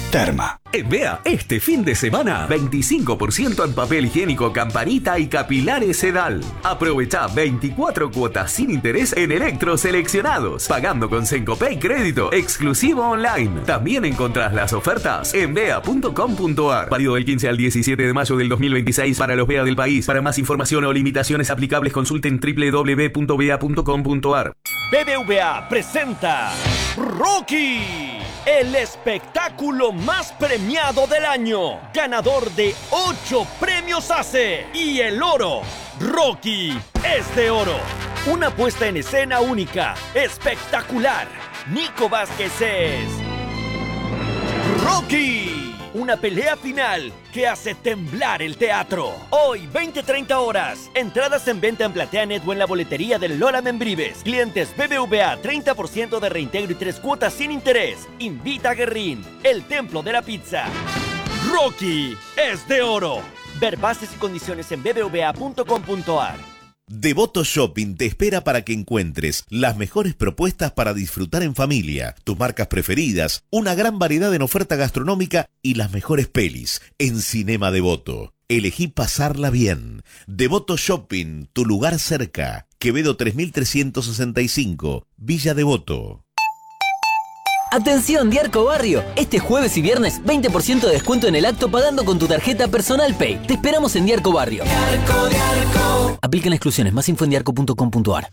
Terma. En Bea, este fin de semana, 25% en papel higiénico Campanita y capilares Sedal. Aprovecha 24 cuotas sin interés en electros seleccionados, pagando con Sencopay Crédito, exclusivo online. También encontrás las ofertas en bea.com.ar. Válido del 15 al 17 de mayo del 2026 para los Bea del país. Para más información o limitaciones aplicables, consulten www.bea.com.ar. BBVA presenta Rocky, el espectáculo más premiado del año, ganador de 8 premios ACE y el oro. Rocky es de oro. Una puesta en escena única, espectacular. Nico Vázquez es Rocky. Una pelea final que hace temblar el teatro. Hoy, 20-30 horas. Entradas en venta en PlateaNet o en la boletería del Lola Membrives. Clientes BBVA, 30% de reintegro y 3 cuotas sin interés. Invita a Guerrín, el templo de la pizza. Rocky es de oro. Ver bases y condiciones en bbva.com.ar. Devoto Shopping te espera para que encuentres las mejores propuestas para disfrutar en familia, tus marcas preferidas, una gran variedad en oferta gastronómica y las mejores pelis en Cinema Devoto. Elegí pasarla bien. Devoto Shopping, tu lugar cerca. Quevedo 3365, Villa Devoto. Atención Diarco Barrio, este jueves y viernes 20% de descuento en el acto pagando con tu tarjeta Personal Pay. Te esperamos en Diarco Barrio. Diarco. Aplican exclusiones, más info en diarco.com.ar.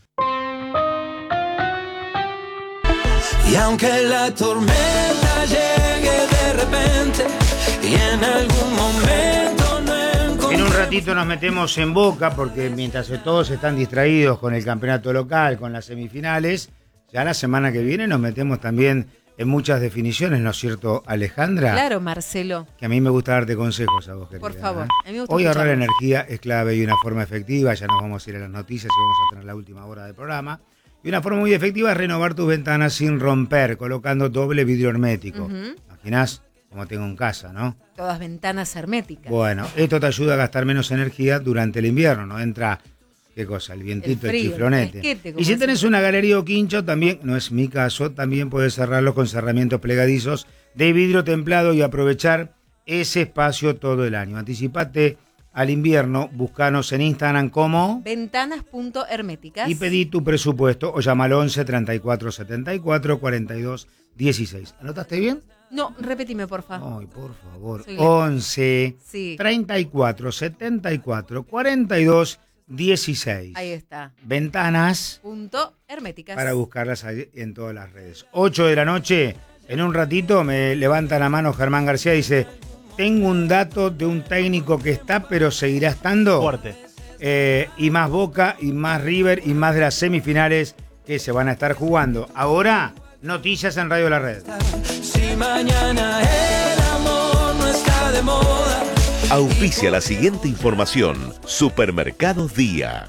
Y aunque la tormenta llegue de repente y en algún momento no encontremos... En un ratito nos metemos en Boca porque mientras todos están distraídos con el campeonato local, con las semifinales, ya la semana que viene nos metemos también en muchas definiciones, ¿no es cierto, Alejandra? Claro, Marcelo. Que a mí me gusta darte consejos a vos, querida. Por favor. ¿Eh? A mí me gusta Hoy ahorrar escucharlo. energía es clave y una forma efectiva. Ya nos vamos a ir a las noticias y vamos a tener la última hora del programa. Y una forma muy efectiva es renovar tus ventanas sin romper, colocando doble vidrio hermético. Imaginás como tengo en casa, ¿no? Todas ventanas herméticas. Bueno, esto te ayuda a gastar menos energía durante el invierno. No entra... ¿Qué cosa? El vientito, el frío, chiflonete. el fresquete, Y si como tenés una galería o quincho, también, no es mi caso, también puedes cerrarlo con cerramientos plegadizos de vidrio templado y aprovechar ese espacio todo el año. Anticipate al invierno, búscanos en Instagram como Ventanas.herméticas. y pedí tu presupuesto o llama al 11 34 74 42 16. ¿Anotaste bien? No, repetime, porfa. Ay, por favor. Soy 11 Sí. 34 74 42 16. Ahí está. Ventanas Herméticas. para buscarlas ahí en todas las redes. 8 de la noche, en un ratito me levanta la mano Germán García y dice, tengo un dato de un técnico que está, pero seguirá estando. Fuerte. Y más Boca, y más River, y más de las semifinales que se van a estar jugando. Ahora, noticias en Radio La Red. Si mañana el amor no está de moda. Auspicia la siguiente información. Supermercados Día.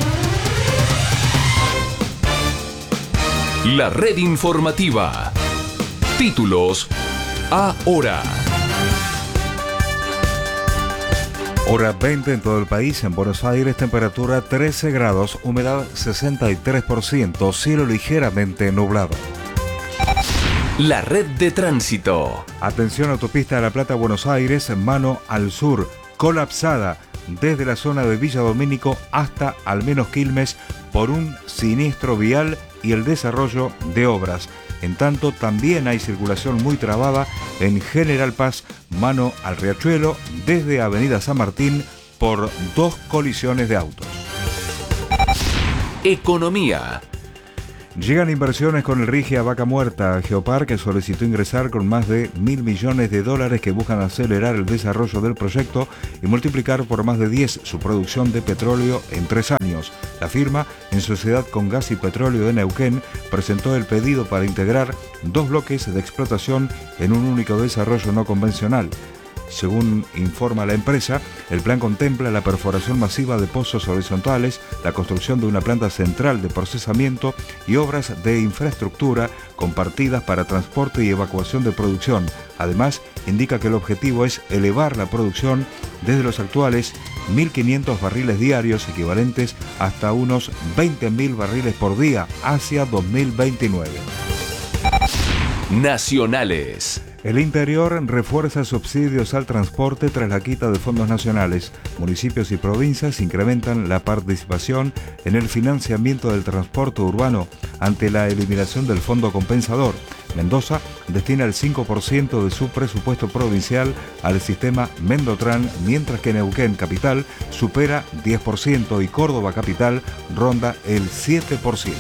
La red informativa. Títulos ahora. Hora 20 en todo el país. En Buenos Aires, temperatura 13 grados, humedad 63%, cielo ligeramente nublado. La red de tránsito. Atención, autopista de La Plata, Buenos Aires, mano al sur, colapsada desde la zona de Villa Domínico hasta al menos Quilmes por un siniestro vial y el desarrollo de obras. En tanto, también hay circulación muy trabada en General Paz, mano al Riachuelo, desde Avenida San Martín por 2 colisiones de autos. Economía. Llegan inversiones con el Rigia Vaca Muerta. Geoparque solicitó ingresar con más de $1.000 millones que buscan acelerar el desarrollo del proyecto y multiplicar por más de 10 su producción de petróleo en 3 años. La firma, en sociedad con Gas y Petróleo de Neuquén, presentó el pedido para integrar 2 bloques de explotación en un único desarrollo no convencional. Según informa la empresa, el plan contempla la perforación masiva de pozos horizontales, la construcción de una planta central de procesamiento y obras de infraestructura compartidas para transporte y evacuación de producción. Además, indica que el objetivo es elevar la producción desde los actuales 1.500 barriles diarios, equivalentes hasta unos 20.000 barriles por día, hacia 2029. Nacionales. El Interior refuerza subsidios al transporte tras la quita de fondos nacionales. Municipios y provincias incrementan la participación en el financiamiento del transporte urbano ante la eliminación del fondo compensador. Mendoza destina el 5% de su presupuesto provincial al sistema Mendotran, mientras que Neuquén Capital supera 10% y Córdoba Capital ronda el 7%.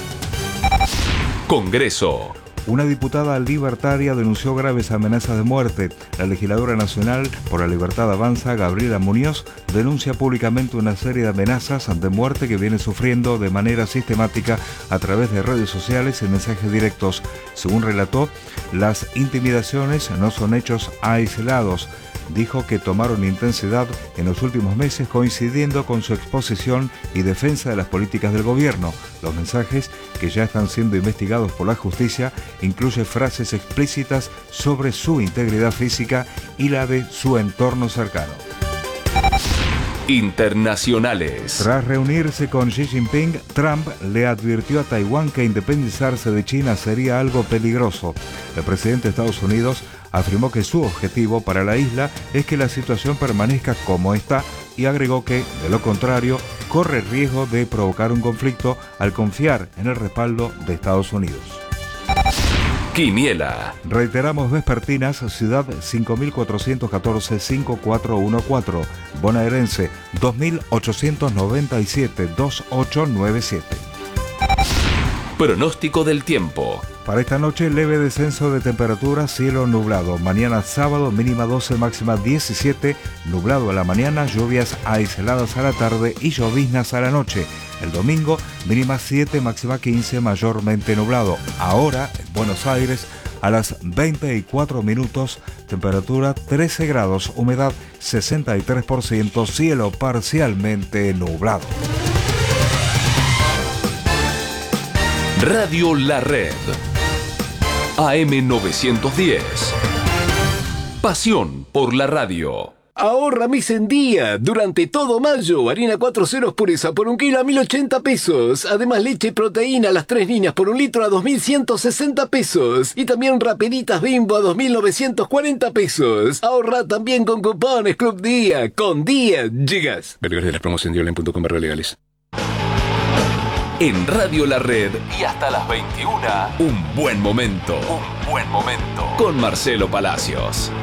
Congreso. Una diputada libertaria denunció graves amenazas de muerte. La legisladora nacional por la Libertad Avanza, Gabriela Muñoz, denuncia públicamente una serie de amenazas de muerte que viene sufriendo de manera sistemática a través de redes sociales y mensajes directos. Según relató, las intimidaciones no son hechos aislados. Dijo que tomaron intensidad en los últimos meses, coincidiendo con su exposición y defensa de las políticas del gobierno. Los mensajes, que ya están siendo investigados por la justicia, incluyen frases explícitas sobre su integridad física y la de su entorno cercano. Internacionales. Tras reunirse con Xi Jinping, Trump le advirtió a Taiwán que independizarse de China sería algo peligroso. El presidente de Estados Unidos afirmó que su objetivo para la isla es que la situación permanezca como está y agregó que, de lo contrario, corre el riesgo de provocar un conflicto al confiar en el respaldo de Estados Unidos. Quiniela. Reiteramos vespertinas, Ciudad 5414-5414, Bonaerense 2897-2897. Pronóstico del tiempo. Para esta noche, leve descenso de temperatura, cielo nublado. Mañana sábado, mínima 12, máxima 17, nublado a la mañana, lluvias aisladas a la tarde y lloviznas a la noche. El domingo, mínima 7, máxima 15, mayormente nublado. Ahora, en Buenos Aires, a las 24 minutos, temperatura 13 grados, humedad 63%, cielo parcialmente nublado. Radio La Red. AM 910. Pasión por la radio. Ahorra mes en día. Durante todo mayo, harina 4 ceros pureza por 1 kilo a 1.080 pesos. Además, leche y proteína a las 3 niñas por 1 litro a 2.160 pesos. Y también rapeditas Bimbo a 2.940 pesos. Ahorra también con cupones Club Día. Con Día llegas. Vergüenza de las promociones de online.com/legales. En Radio La Red y hasta las 21, un buen momento. Un buen momento. Con Marcelo Palacios.